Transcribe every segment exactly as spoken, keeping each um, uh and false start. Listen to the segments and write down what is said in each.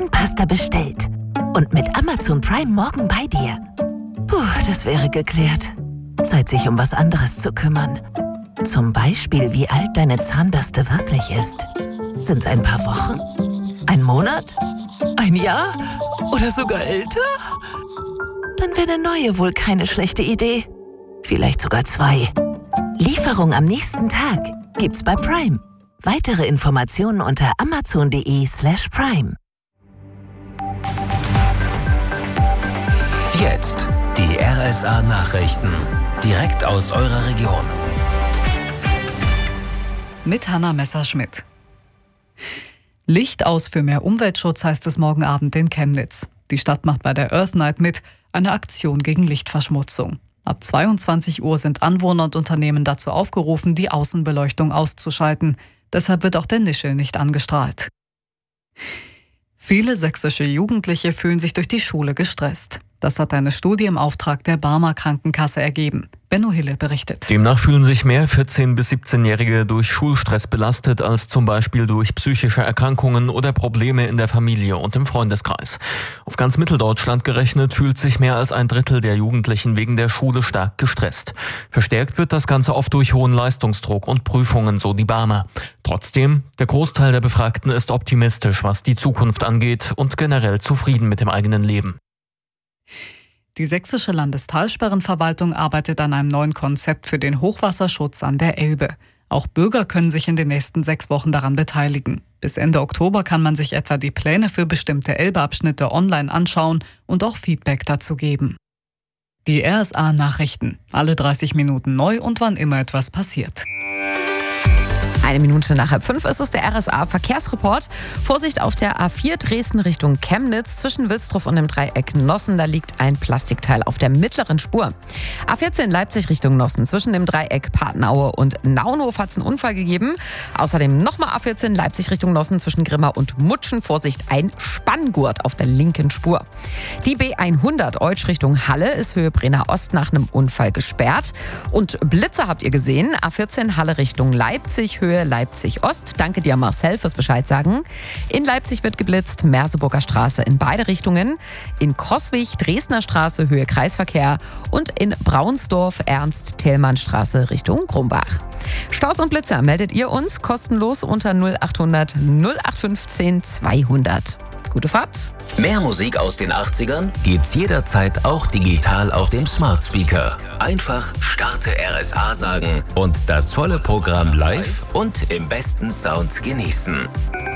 Zahnpasta bestellt und mit Amazon Prime morgen bei dir. Puh, das wäre geklärt. Zeit, sich um was anderes zu kümmern. Zum Beispiel, wie alt deine Zahnbürste wirklich ist. Sind's ein paar Wochen? Ein Monat? Ein Jahr? Oder sogar älter? Dann wäre eine neue wohl keine schlechte Idee. Vielleicht sogar zwei. Lieferung am nächsten Tag gibt's bei Prime. Weitere Informationen unter amazon.de slash prime. Jetzt die R S A-Nachrichten. Direkt aus eurer Region. Mit Hanna Messerschmidt. Licht aus für mehr Umweltschutz heißt es morgen Abend in Chemnitz. Die Stadt macht bei der Earth Night mit, eine Aktion gegen Lichtverschmutzung. Ab zweiundzwanzig Uhr sind Anwohner und Unternehmen dazu aufgerufen, die Außenbeleuchtung auszuschalten. Deshalb wird auch der Nischel nicht angestrahlt. Viele sächsische Jugendliche fühlen sich durch die Schule gestresst. Das hat eine Studie im Auftrag der Barmer Krankenkasse ergeben. Benno Hille berichtet. Demnach fühlen sich mehr vierzehn- bis siebzehnjährige durch Schulstress belastet als zum Beispiel durch psychische Erkrankungen oder Probleme in der Familie und im Freundeskreis. Auf ganz Mitteldeutschland gerechnet fühlt sich mehr als ein Drittel der Jugendlichen wegen der Schule stark gestresst. Verstärkt wird das Ganze oft durch hohen Leistungsdruck und Prüfungen, so die Barmer. Trotzdem, der Großteil der Befragten ist optimistisch, was die Zukunft angeht und generell zufrieden mit dem eigenen Leben. Die sächsische Landestalsperrenverwaltung arbeitet an einem neuen Konzept für den Hochwasserschutz an der Elbe. Auch Bürger können sich in den nächsten sechs Wochen daran beteiligen. Bis Ende Oktober kann man sich etwa die Pläne für bestimmte Elbeabschnitte online anschauen und auch Feedback dazu geben. Die R S A-Nachrichten. Alle dreißig Minuten neu und wann immer etwas passiert. Eine Minute nach halb fünf ist es der R S A-Verkehrsreport. Vorsicht auf der A vier Dresden Richtung Chemnitz. Zwischen Wilsdruf und dem Dreieck Nossen, da liegt ein Plastikteil auf der mittleren Spur. A vierzehn Leipzig Richtung Nossen. Zwischen dem Dreieck Patenaue und Naunhof hat es einen Unfall gegeben. Außerdem nochmal A vierzehn Leipzig Richtung Nossen. Zwischen Grimma und Mutschen. Vorsicht, ein Spanngurt auf der linken Spur. Die B hundert Eutsch Richtung Halle ist Höhe Brenner Ost nach einem Unfall gesperrt. Und Blitzer habt ihr gesehen. A vierzehn Halle Richtung Leipzig, Höhe Leipzig-Ost. Danke dir, Marcel, fürs Bescheid sagen. In Leipzig wird geblitzt, Merseburger Straße in beide Richtungen. In Coswig, Dresdner Straße, Höhe Kreisverkehr. Und in Braunsdorf, Ernst-Thälmann-Straße Richtung Grumbach. Staus und Blitzer meldet ihr uns kostenlos unter null achthundert null acht fünfzehn zweihundert. Gute Fahrt. Mehr Musik aus den achtzigern gibt's jederzeit auch digital auf dem Smart Speaker. Einfach Starte R S A sagen und das volle Programm live und im besten Sound genießen.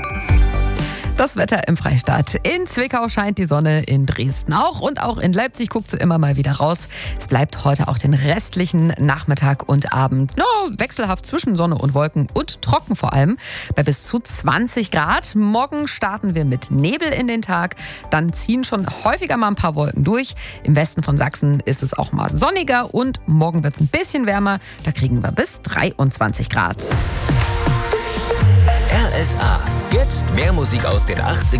Das Wetter im Freistaat. In Zwickau scheint die Sonne, in Dresden auch und auch in Leipzig guckt sie immer mal wieder raus. Es bleibt heute auch den restlichen Nachmittag und Abend no, wechselhaft zwischen Sonne und Wolken und trocken vor allem bei bis zu zwanzig Grad. Morgen starten wir mit Nebel in den Tag, dann ziehen schon häufiger mal ein paar Wolken durch. Im Westen von Sachsen ist es auch mal sonniger und morgen wird es ein bisschen wärmer. Da kriegen wir bis dreiundzwanzig Grad. R S A. Jetzt mehr Musik aus den achtzigern.